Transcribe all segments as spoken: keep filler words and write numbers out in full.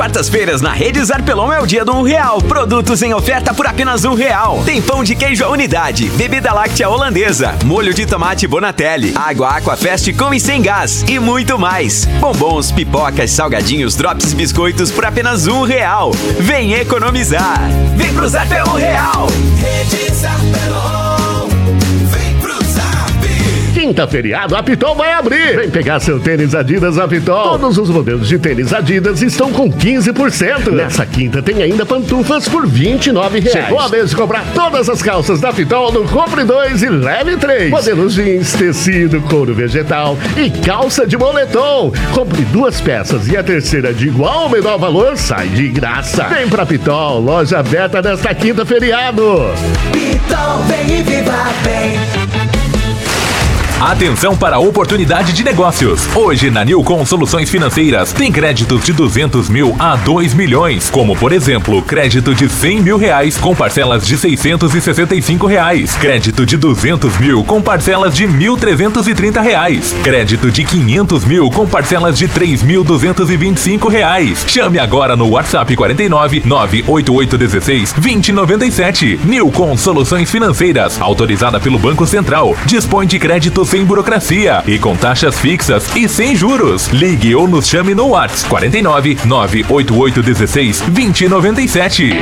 Quartas-feiras na Rede Zarpelon é o dia do um real. Produtos em oferta por apenas um real. Tem pão de queijo à unidade, bebida láctea holandesa, molho de tomate Bonatelli, água Aquafest com e sem gás e muito mais. Bombons, pipocas, salgadinhos, drops e biscoitos por apenas um real. Vem economizar. Vem pro Zarpelon Real. Rede Zarpelon. Quinta feriado, a Pitol vai abrir. Vem pegar seu tênis Adidas a Pitol. Todos os modelos de tênis Adidas estão com quinze por cento. Nessa quinta tem ainda pantufas por vinte e nove reais. Chegou a vez de comprar todas as calças da Pitol no Compre dois e Leve três. Modelos jeans, tecido, couro vegetal e calça de moletom. Compre duas peças e a terceira de igual ou menor valor sai de graça. Vem pra Pitol, loja aberta nesta quinta feriado. Pitol, vem e viva bem. Atenção para a oportunidade de negócios. Hoje na Nilcon Soluções Financeiras tem créditos de duzentos mil a dois milhões. Como por exemplo, crédito de cem mil reais com parcelas de seiscentos e sessenta e cinco reais. Crédito de duzentos mil com parcelas de mil trezentos e trinta reais. Crédito de quinhentos mil com parcelas de três mil duzentos e vinte e cinco reais. Chame agora no WhatsApp quarenta e nove, nove oito oito um seis, dois zero nove sete. Nilcon Soluções Financeiras, autorizada pelo Banco Central. Dispõe de créditos sem burocracia e com taxas fixas e sem juros. Ligue ou nos chame no WhatsApp quarenta e nove, nove oito oito um seis, dois zero nove sete.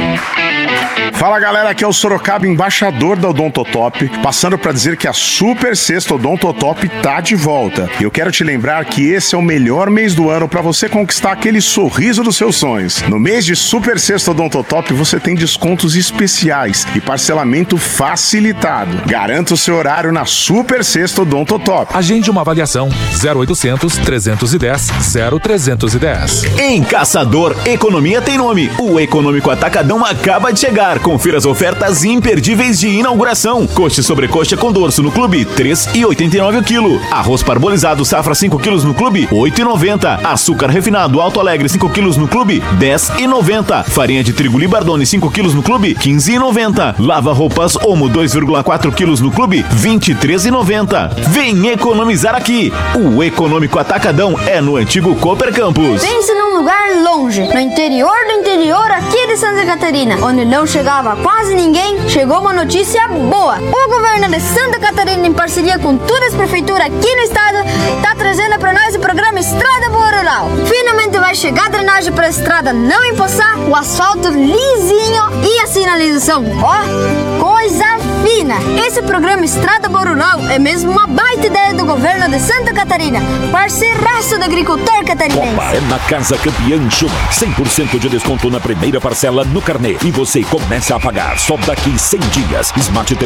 Fala galera, aqui é o Sorocaba, embaixador da Odontotop, passando para dizer que a Super Sexta Odontotop tá de volta. Eu quero te lembrar que esse é o melhor mês do ano para você conquistar aquele sorriso dos seus sonhos. No mês de Super Sexta Odontotop você tem descontos especiais e parcelamento facilitado. Garanta o seu horário na Super Sexta Odontotop. Agende uma avaliação zero oitocentos, trezentos e dez, zero trezentos e dez. Em Caçador, economia tem nome. O Econômico Atacadão acaba de chegar. Confira as ofertas imperdíveis de inauguração. Coxa e sobrecoxa com dorso no clube, três reais e oitenta e nove o quilo. Arroz parbolizado safra cinco quilos no clube, oito reais e noventa centavos. Açúcar refinado Alto Alegre cinco quilos no clube, dez reais e noventa centavos. Farinha de trigo Libardone cinco quilos no clube, quinze reais e noventa centavos. Lava roupas Omo dois vírgula quatro quilos no clube, vinte e três reais e noventa centavos. Vem economizar aqui. O Econômico Atacadão é no antigo Cooper Campus. Pense num lugar longe, no interior do interior aqui de Santa Catarina, onde não chegava quase ninguém, chegou uma notícia boa. O governo de Santa Catarina, em parceria com todas as prefeituras aqui no estado, está trazendo para nós o programa Estrada Boa Rural. Finalmente vai chegar a drenagem para a estrada não empoçar, o asfalto lisinho e a sinalização, ó, coisa fina. Esse programa Estrada Boa Rural é mesmo uma baita ideia do governo de Santa Catarina, parceiraço do agricultor catarinense. Opa, é na Casa Campeã Schumann, cem por cento de desconto na primeira parcela no carnê e você começa a pagar só daqui cem dias. Smart T